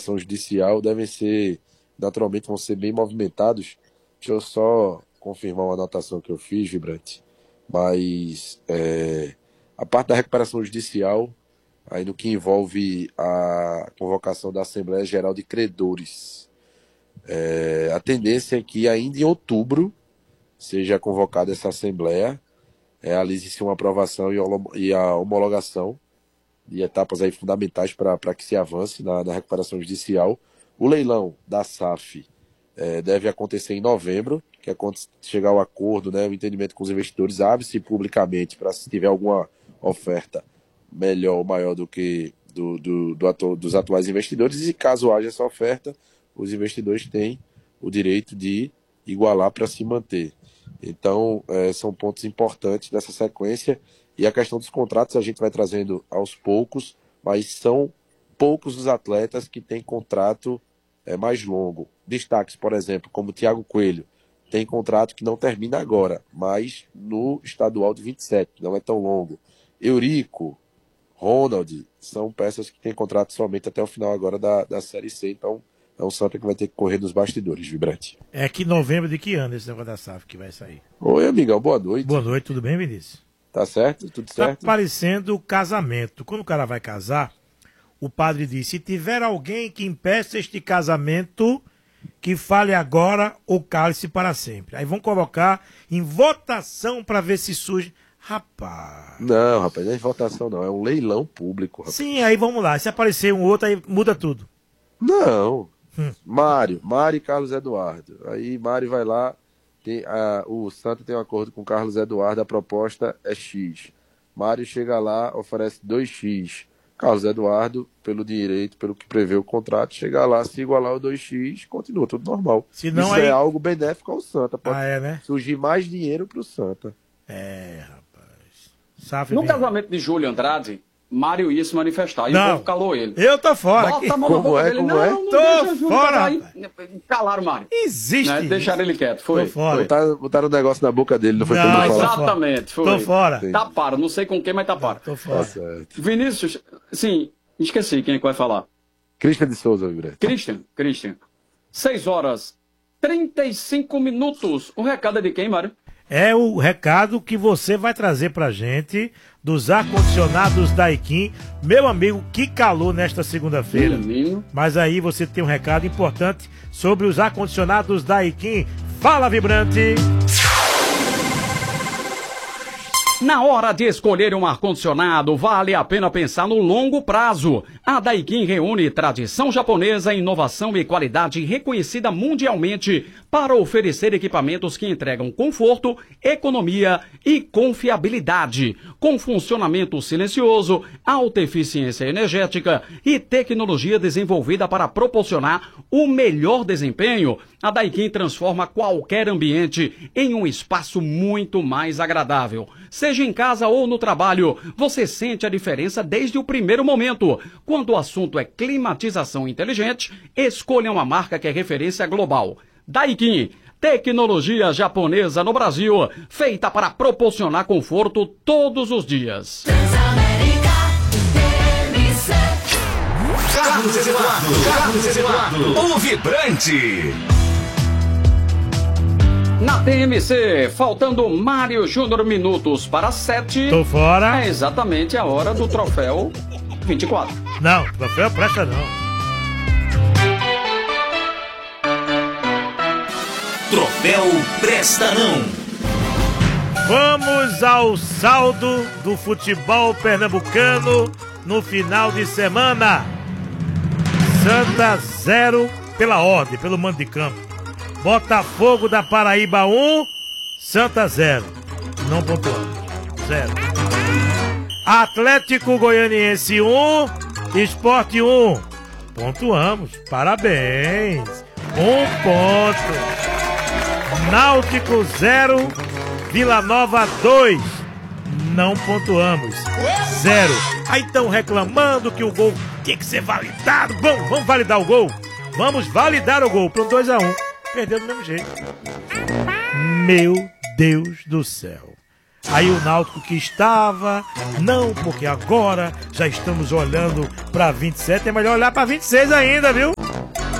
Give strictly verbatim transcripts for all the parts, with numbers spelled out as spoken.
recuperação judicial devem ser, naturalmente, vão ser bem movimentados. Deixa eu só confirmar uma anotação que eu fiz, Vibrante. Mas é, a parte da recuperação judicial, aí no que envolve a convocação da Assembleia Geral de Credores, é, a tendência é que ainda em outubro seja convocada essa Assembleia, realize-se uma aprovação e a homologação de etapas aí fundamentais para que se avance na, na recuperação judicial. O leilão da S A F é, deve acontecer em novembro, que é quando chegar ao acordo, né, o entendimento com os investidores, abre-se publicamente para se tiver alguma oferta melhor ou maior do que do, do, do atu, dos atuais investidores, e caso haja essa oferta, os investidores têm o direito de igualar para se manter. Então, é, são pontos importantes dessa sequência. E a questão dos contratos a gente vai trazendo aos poucos, mas são poucos os atletas que têm contrato é, mais longo. Destaques, por exemplo, como o Thiago Coelho, tem contrato que não termina agora, mas no estadual de vinte e sete, não é tão longo. Eurico, Ronald, são peças que têm contrato somente até o final agora da, da Série C, então é um Santa que vai ter que correr nos bastidores, Vibrante. É que novembro de que ano esse negócio da S A F que vai sair? Oi, amigão, boa noite. Boa noite, tudo bem, Vinícius? Tá certo? Tudo certo? Tá parecendo casamento. Quando o cara vai casar, o padre diz, se tiver alguém que impeça este casamento, que fale agora ou cale-se para sempre. Aí vão colocar em votação para ver se surge. Rapaz. Não, rapaz, não é votação não, é um leilão público, rapaz. Sim, aí vamos lá. Se aparecer um outro, aí muda tudo. Não. Hum. Mário, Mário e Carlos Eduardo. Aí Mário vai lá, tem, a, o Santa tem um acordo com Carlos Eduardo, a proposta é X. Mário chega lá, oferece dois X. Carlos Eduardo, pelo direito, pelo que prevê o contrato, chega lá, se igualar o dois X, continua tudo normal. Senão, Isso aí... é algo benéfico ao Santa. Pode ah, é, né? surgir mais dinheiro para o Santa. É, rapaz. Sabe no bem. Casamento de Júlio Andrade, Mário ia se manifestar. E não, o povo calou ele. Eu tô fora. Bota que... a mão na boca é, dele. Não, é? não tô deixa Júlio fora. Aí, calaram o Mário. Existe. Né? Deixaram ele quieto. Foi. Tô fora. Botaram, botaram um negócio na boca dele, não foi Não, pra ele falar. Exatamente. Foi. Tô fora. Taparam. Não sei com quem, mas taparam. Tô fora. Tá certo. Vinícius, sim, esqueci quem é que vai falar. Christian de Souza, Vibrante. Christian, Christian. seis horas, trinta e cinco minutos. O recado é de quem, Mário? É o recado que você vai trazer pra gente dos ar-condicionados Daikin. Meu amigo, que calor nesta segunda-feira. Menino. Mas aí você tem um recado importante sobre os ar-condicionados Daikin. Fala, Vibrante! Na hora de escolher um ar-condicionado, vale a pena pensar no longo prazo. A Daikin reúne tradição japonesa, inovação e qualidade reconhecida mundialmente para oferecer equipamentos que entregam conforto, economia e confiabilidade, com funcionamento silencioso, alta eficiência energética e tecnologia desenvolvida para proporcionar o melhor desempenho. A Daikin transforma qualquer ambiente em um espaço muito mais agradável. Seja em casa ou no trabalho, você sente a diferença desde o primeiro momento. Quando o assunto é climatização inteligente, escolha uma marca que é referência global. Daikin, tecnologia japonesa no Brasil, feita para proporcionar conforto todos os dias. Carlos Eduardo, Carlos Eduardo, o Vibrante. Na T M C, faltando Mário Júnior minutos para sete. Tô fora. É exatamente a hora do troféu vinte e quatro. Não, troféu presta não. Troféu Presta Não. Vamos ao saldo do futebol pernambucano no final de semana. Santa zero pela ordem, pelo mando de campo. Botafogo da Paraíba um, Santa zero. Não pontuamos. Zero. Atlético Goianiense um, Sport um. Pontuamos. Parabéns. Um ponto. Náutico zero, Vila Nova dois. Não pontuamos. Zero. Aí estão reclamando que o gol tinha que ser validado. Bom, vamos validar o gol. Vamos validar o gol. Pronto, dois a um. Perdeu do mesmo jeito. Meu Deus do céu. Aí o Náutico que estava, não, porque agora já estamos olhando para vinte e sete, é melhor olhar para vinte e seis ainda, viu?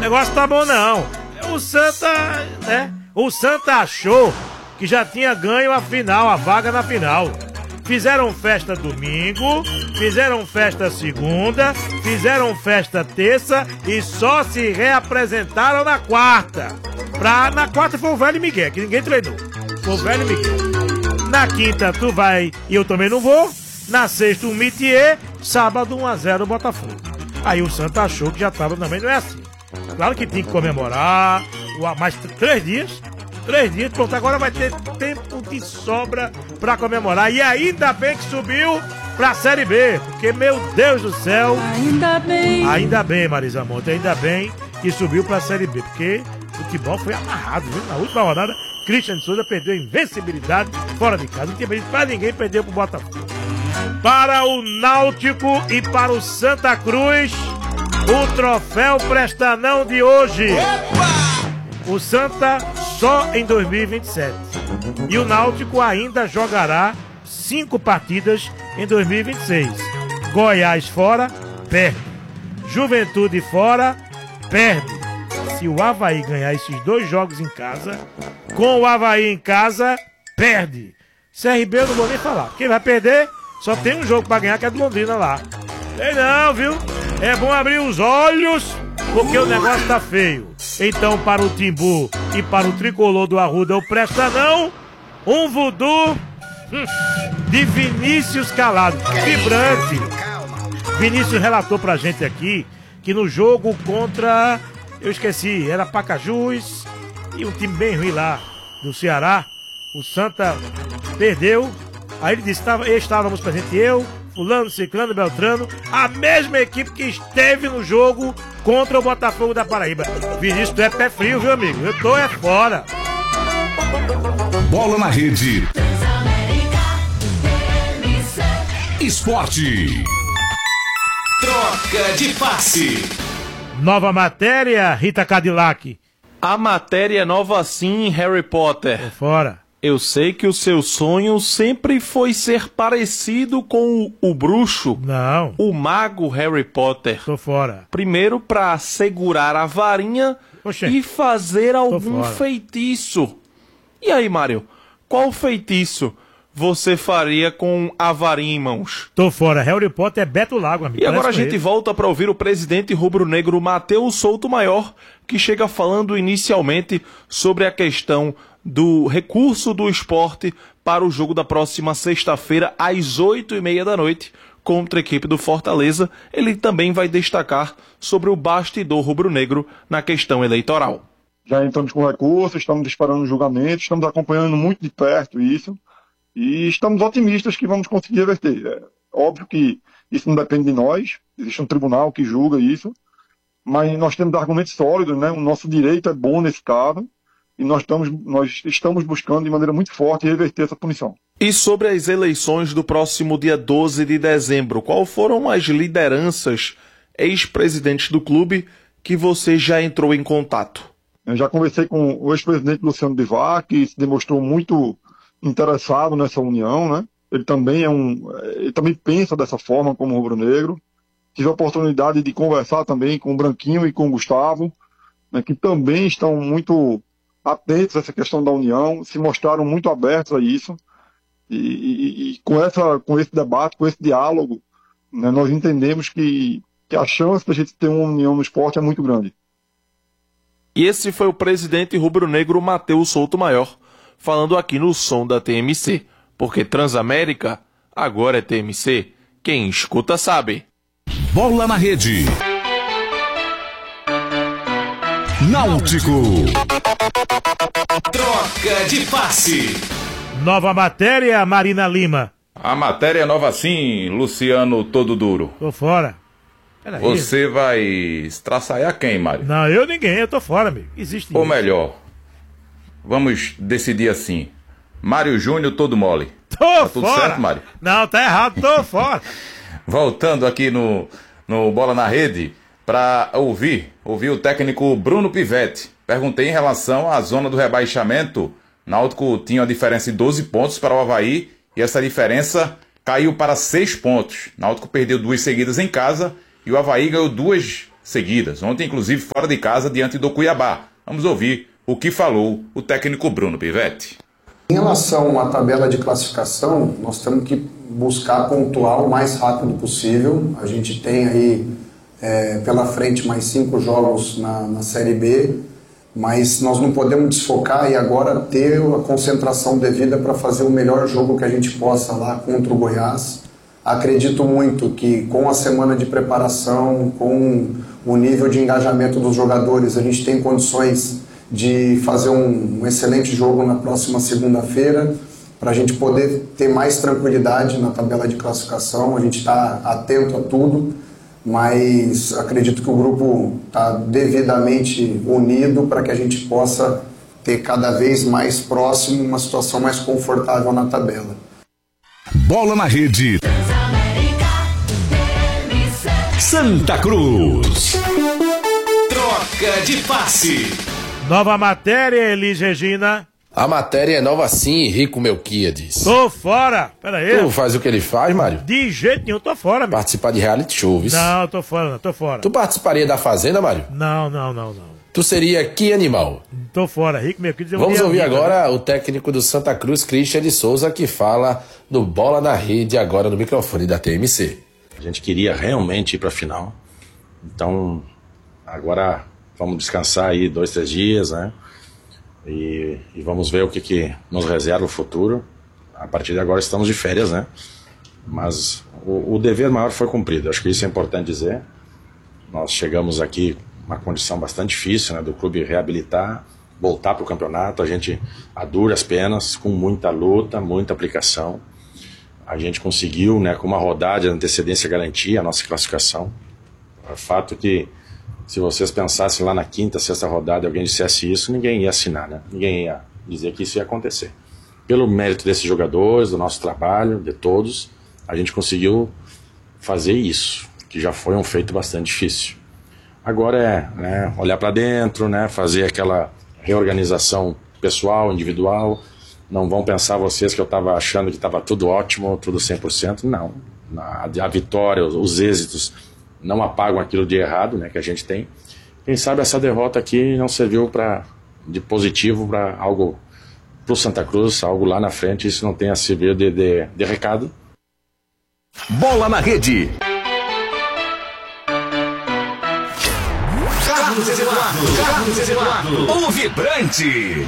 negócio tá bom não. O Santa, né? O Santa achou que já tinha ganho a final, a vaga na final. Fizeram festa domingo, fizeram festa segunda, fizeram festa terça e só se reapresentaram na quarta. Pra, na quarta foi o velho Miguel, que ninguém treinou. Foi o velho Miguel. Na quinta tu vai e eu também não vou. Na sexta um métier, sábado um a zero Botafogo. Aí o Santa achou que já tava também, não é assim. Claro que tem que comemorar, mais três dias. Três dias, pronto, agora vai ter tempo de sobra pra comemorar. E ainda bem que subiu pra Série B, porque, meu Deus do céu... Ainda bem... Ainda bem, Marisa Monte, ainda bem que subiu pra Série B, porque o futebol foi amarrado, viu? Na última rodada, Christian de Souza perdeu a invencibilidade fora de casa. Não tinha perdido pra ninguém, perdeu pro Botafogo. Para o Náutico e para o Santa Cruz, o troféu Prestanão de hoje. O Santa só em dois mil e vinte e sete. E o Náutico ainda jogará cinco partidas em dois mil e vinte e seis. Goiás fora, perde. Juventude fora, perde. Se o Avaí ganhar esses dois jogos em casa, com o Avaí em casa, perde. C R B eu não vou nem falar. Quem vai perder, só tem um jogo pra ganhar, que é do Londrina lá. Sei não, viu? É bom abrir os olhos, porque o negócio tá feio. Então, para o Timbu e para o tricolor do Arruda, o Presta Não, um voodoo hum, de Vinícius Calado. Vibrante. Vinícius relatou pra gente aqui que no jogo contra, eu esqueci, era Pacajus e um time bem ruim lá do Ceará, o Santa perdeu. Aí ele disse, estava, estávamos presentes eu, Fulano, Ciclano, Beltrano, a mesma equipe que esteve no jogo contra o Botafogo da Paraíba. Vinícius, tu é pé frio, viu, amigo? Eu tô é fora. Bola na rede. Esporte. Troca de passe. Nova matéria, Rita Cadillac. A matéria é nova sim, Harry Potter. Tô fora. Eu sei que o seu sonho sempre foi ser parecido com o, o bruxo. Não. O mago Harry Potter. Tô fora. Primeiro pra segurar a varinha Oxê. e fazer algum fora. feitiço. E aí, Mário, qual feitiço você faria com a varinha em mãos? Tô fora. Harry Potter é Beto Lago, amigo. E agora a Parece com gente ele. volta para ouvir o presidente rubro-negro Matheus Souto Maior, que chega falando inicialmente sobre a questão do recurso do Sport para o jogo da próxima sexta-feira, às oito e meia da noite, contra a equipe do Fortaleza. Ele também vai destacar sobre o bastidor rubro-negro na questão eleitoral. Já entramos com recurso, estamos disparando julgamento, estamos acompanhando muito de perto isso, e estamos otimistas que vamos conseguir reverter. É óbvio que isso não depende de nós, existe um tribunal que julga isso, mas nós temos argumentos sólidos, né? O nosso direito é bom nesse caso, e nós estamos, nós estamos buscando de maneira muito forte reverter essa punição. E sobre as eleições do próximo dia doze de dezembro, qual foram as lideranças ex-presidentes do clube que você já entrou em contato? Eu já conversei com o ex-presidente Luciano Bivar, que se demonstrou muito interessado nessa união, né? Ele também é um, ele também pensa dessa forma como rubro-negro. Tive a oportunidade de conversar também com o Branquinho e com o Gustavo, né, que também estão muito atentos a essa questão da união, se mostraram muito abertos a isso, e, e, e com, essa, com esse debate, com esse diálogo, né, nós entendemos que, que a chance da gente ter uma união no esporte é muito grande. E esse foi o presidente rubro-negro Matheus Souto Maior, falando aqui no som da T M C, porque Transamérica agora é T M C, quem escuta sabe. Bola na rede. Náutico. Troca de passe. Nova matéria, Marina Lima. A matéria é nova sim, Luciano Todo Duro. Tô fora. Peraí. Você vai estraçaiar quem, Mário? Não, eu ninguém, eu tô fora, amigo. Existe Ou isso. melhor, vamos decidir assim. Mário Júnior Todo Mole. Tô Tá tudo fora. certo, Mário? Não, tá errado, tô fora. Voltando aqui no, no Bola na Rede, para ouvir, ouvir o técnico Bruno Pivetti. Perguntei em relação à zona do rebaixamento. Náutico tinha uma diferença de doze pontos para o Avaí e essa diferença caiu para seis pontos. Náutico perdeu duas seguidas em casa e o Avaí ganhou duas seguidas. Ontem, inclusive, fora de casa, diante do Cuiabá. Vamos ouvir o que falou o técnico Bruno Pivetti. Em relação à tabela de classificação, nós temos que buscar pontuar o mais rápido possível. A gente tem aí é, pela frente mais cinco jogos na, na Série B, mas nós não podemos desfocar e agora ter a concentração devida para fazer o melhor jogo que a gente possa lá contra o Goiás. Acredito muito que com a semana de preparação, com o nível de engajamento dos jogadores, a gente tem condições de fazer um, um excelente jogo na próxima segunda-feira, para a gente poder ter mais tranquilidade na tabela de classificação. A gente está atento a tudo, mas acredito que o grupo está devidamente unido para que a gente possa ter cada vez mais próximo uma situação mais confortável na tabela. Bola na Rede. Santa Cruz. Troca de passe. Nova matéria, Elis Regina. A matéria é nova sim, Rico Melquiades. Tô fora. Pera aí. Tu faz o que ele faz, Mário? De jeito nenhum, tô fora, meu. Participar de reality shows. Não, tô fora, não, tô fora. Tu participaria da Fazenda, Mário? Não, não, não, não. Tu seria que animal? Tô fora, Rico Melquiades. Vamos ouvir amiga, agora né? o técnico do Santa Cruz, Christian de Souza, que fala do Bola na Rede agora no microfone da T M C. A gente queria realmente ir pra final. Então, agora vamos descansar aí dois, três dias, né? E, e vamos ver o que, que nos reserva o futuro. A partir de agora estamos de férias, né? Mas o, o dever maior foi cumprido. Acho que isso é importante dizer. Nós chegamos aqui uma condição bastante difícil, né? Do clube reabilitar, voltar para o campeonato. A gente, a duras penas, com muita luta, muita aplicação. A gente conseguiu, né? Com uma rodada de antecedência garantir a nossa classificação. O fato que se vocês pensassem lá na quinta, sexta rodada e alguém dissesse isso, ninguém ia assinar, né? Ninguém ia dizer que isso ia acontecer. Pelo mérito desses jogadores, do nosso trabalho, de todos, a gente conseguiu fazer isso, que já foi um feito bastante difícil. Agora é, né, olhar para dentro, né, fazer aquela reorganização pessoal, individual. Não vão pensar vocês que eu estava achando que estava tudo ótimo, tudo cem por cento. Não. A, a vitória, os êxitos não apagam aquilo de errado, né, que a gente tem. Quem sabe essa derrota aqui não serviu pra, de positivo para algo para o Santa Cruz, algo lá na frente, isso não tenha servido de, de, de recado. Bola na Rede. Carlos Eduardo, Carlos Eduardo, o vibrante.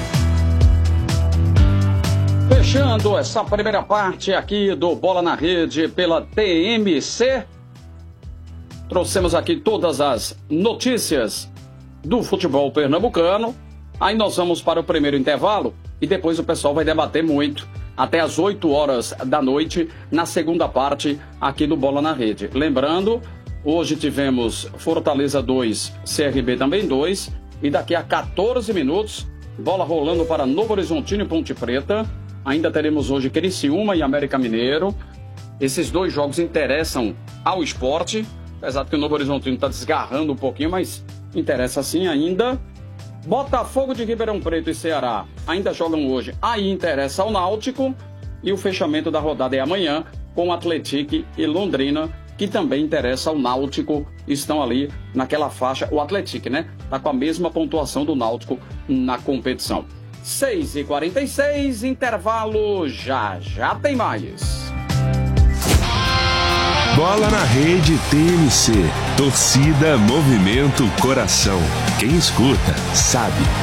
Fechando essa primeira parte aqui do Bola na Rede pela T M C. Trouxemos aqui todas as notícias do futebol pernambucano. Aí nós vamos para o primeiro intervalo e depois o pessoal vai debater muito até as oito horas da noite na segunda parte aqui do Bola na Rede. Lembrando, hoje tivemos Fortaleza dois, C R B também dois e daqui a quatorze minutos, bola rolando para Novo Horizontino e Ponte Preta. Ainda teremos hoje Criciúma e América Mineiro. Esses dois jogos interessam ao esporte. Apesar de que o Novo Horizontino está desgarrando um pouquinho, mas interessa sim ainda. Botafogo de Ribeirão Preto e Ceará ainda jogam hoje. Aí interessa ao Náutico. E o fechamento da rodada é amanhã com o Atlético e Londrina, que também interessa ao Náutico. Estão ali naquela faixa. O Atlético, né? Está com a mesma pontuação do Náutico na competição. seis e quarenta e seis, intervalo. Já, já tem mais. Bola na Rede T M C. Torcida, movimento, coração. Quem escuta, sabe.